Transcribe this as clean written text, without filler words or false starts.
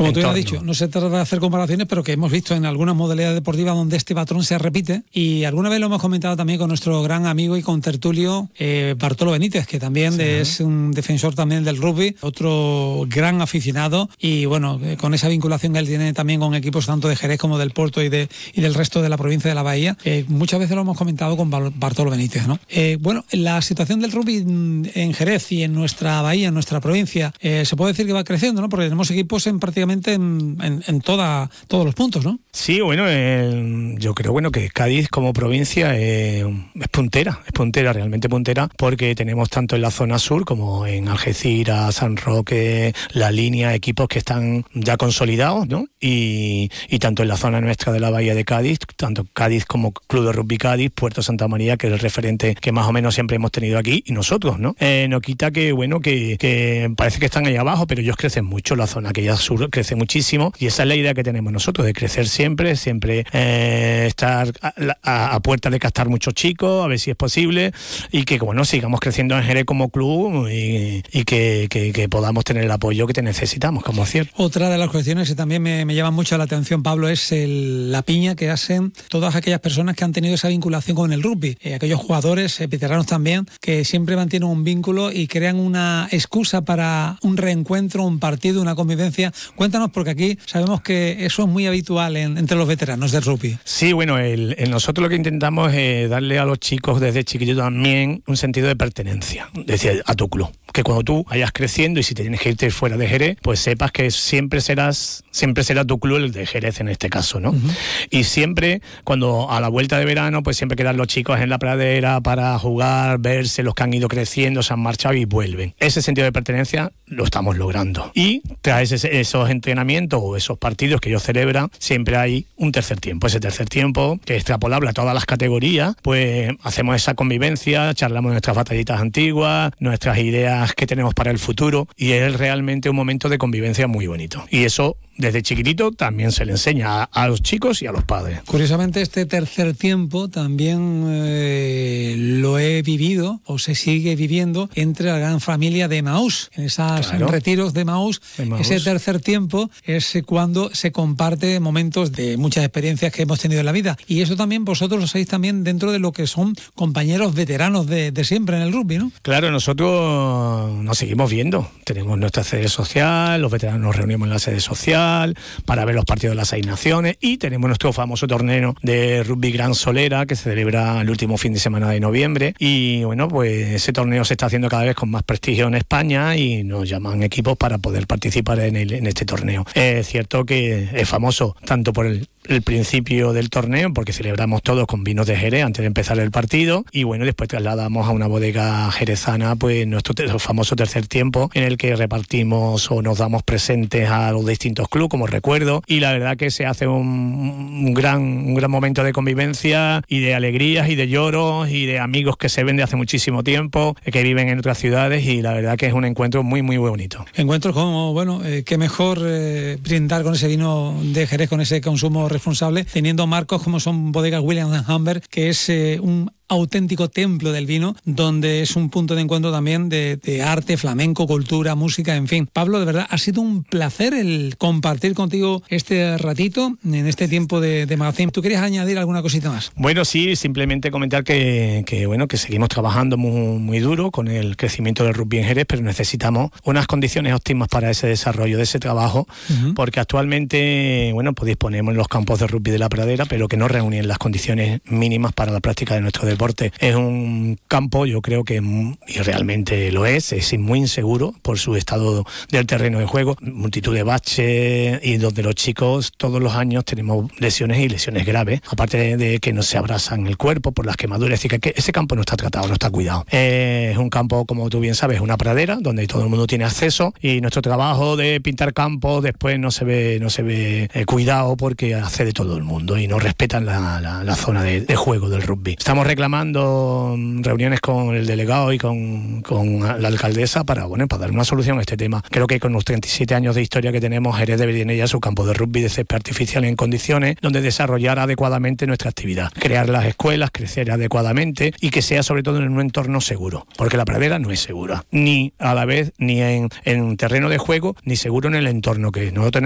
Como tú ya has dicho, no se trata de hacer comparaciones, pero que hemos visto en algunas modalidades deportivas donde este patrón se repite, y alguna vez lo hemos comentado también con nuestro gran amigo y contertulio Bartolo Benítez, que también es un defensor también del rugby, otro gran aficionado, y bueno, con esa vinculación que él tiene también con equipos tanto de Jerez como del Porto y del resto de la provincia de la Bahía, muchas veces lo hemos comentado con Bartolo Benítez, ¿no? Bueno, la situación del rugby en Jerez y en nuestra bahía, en nuestra provincia, se puede decir que va creciendo, ¿no? Porque tenemos equipos prácticamente en todos los puntos, ¿no? Sí, bueno, yo creo que Cádiz como provincia es puntera, realmente puntera, porque tenemos tanto en la zona sur como en Algeciras, San Roque, La Línea, equipos que están ya consolidados, ¿no? Y tanto en la zona nuestra de la bahía de Cádiz, tanto Cádiz como Club de Rugby Cádiz, Puerto Santa María, que es el referente que más o menos siempre hemos tenido aquí, y nosotros, ¿no? No quita que parece que están ahí abajo, pero ellos crecen mucho, la zona que ya sur crece muchísimo, y esa es la idea que tenemos nosotros, de crecer siempre estar a puerta de captar muchos chicos, a ver si es posible, y que sigamos creciendo en Jerez como club y que podamos tener el apoyo que te necesitamos como cierto. Otra de las cuestiones que también me llama mucho la atención, Pablo, es la piña que hacen todas aquellas personas que han tenido esa vinculación con el rugby, aquellos jugadores veteranos también, que siempre mantienen un vínculo y crean una excusa para un reencuentro, un partido, una convivencia. Cuéntanos, porque aquí sabemos que eso es muy habitual entre los veteranos del rugby. Sí, bueno, nosotros lo que intentamos es darle a los chicos desde chiquillos también un sentido de pertenencia, decir, a tu club. Que cuando tú vayas creciendo y si te tienes que irte fuera de Jerez, pues sepas que siempre será tu club el de Jerez en este caso, ¿no? Uh-huh. Y siempre, cuando a la vuelta de verano, pues siempre quedan los chicos en la pradera para jugar, verse, los que han ido creciendo, se han marchado y vuelven. Ese sentido de pertenencia lo estamos logrando. Y tras esos entrenamientos o esos partidos que ellos celebran, siempre hay un tercer tiempo. Ese tercer tiempo, que es extrapolable a todas las categorías, pues hacemos esa convivencia, charlamos nuestras batallitas antiguas, nuestras ideas que tenemos para el futuro, y es realmente un momento de convivencia muy bonito. Y eso, desde chiquitito, también se le enseña a los chicos y a los padres. Curiosamente, este tercer tiempo también lo he vivido, o se sigue viviendo, entre la gran familia de Emaús. En esos retiros de Emaús, ese tercer tiempo es cuando se comparte momentos de muchas experiencias que hemos tenido en la vida. Y eso también vosotros lo sabéis también dentro de lo que son compañeros veteranos de siempre en el rugby, ¿no? Claro, nosotros nos seguimos viendo. Tenemos nuestra sede social, los veteranos nos reunimos en la sede social para ver los partidos de las 6 naciones, y tenemos nuestro famoso torneo de rugby Gran Solera que se celebra el último fin de semana de noviembre, y bueno, pues ese torneo se está haciendo cada vez con más prestigio en España y nos llaman equipos para poder participar en este torneo. Es cierto que es famoso tanto por el principio del torneo, porque celebramos todos con vinos de Jerez antes de empezar el partido, y bueno, después trasladamos a una bodega jerezana pues nuestro famoso tercer tiempo, en el que repartimos o nos damos presentes a los distintos clubes como recuerdo, y la verdad que se hace un gran momento de convivencia y de alegrías y de lloros y de amigos que se ven de hace muchísimo tiempo, que viven en otras ciudades, y la verdad que es un encuentro muy muy bonito. Encuentros como, qué mejor brindar con ese vino de Jerez, con ese consumo responsable, teniendo marcos como son bodegas Williams & Humbert, que es un auténtico templo del vino, donde es un punto de encuentro también de arte, flamenco, cultura, música, en fin. Pablo, de verdad, ha sido un placer el compartir contigo este ratito en este tiempo de magazine. ¿Tú querías añadir alguna cosita más? Bueno, sí, simplemente comentar que seguimos trabajando muy, muy duro con el crecimiento del rugby en Jerez, pero necesitamos unas condiciones óptimas para ese desarrollo de ese trabajo, porque actualmente, pues disponemos en los campos de rugby de la Pradera, pero que no reúnen las condiciones mínimas para la práctica de nuestro deporte. Es un campo, yo creo que, y realmente lo es muy inseguro por su estado del terreno de juego, multitud de baches, y donde los chicos todos los años tenemos lesiones y lesiones graves, aparte de que no se abrasan el cuerpo por las quemaduras, y que ese campo no está tratado, no está cuidado. Es un campo, como tú bien sabes, una pradera donde todo el mundo tiene acceso, y nuestro trabajo de pintar campos después no se ve cuidado, porque accede todo el mundo y no respetan la zona de juego del rugby. Estamos reclamando reuniones con el delegado y con la alcaldesa para dar una solución a este tema. Creo que con los 37 años de historia que tenemos, Jerez debería tener ya su campo de rugby de césped artificial en condiciones donde desarrollar adecuadamente nuestra actividad, crear las escuelas, crecer adecuadamente, y que sea sobre todo en un entorno seguro, porque la pradera no es segura, ni a la vez ni en terreno de juego, ni seguro en el entorno, que no tenemos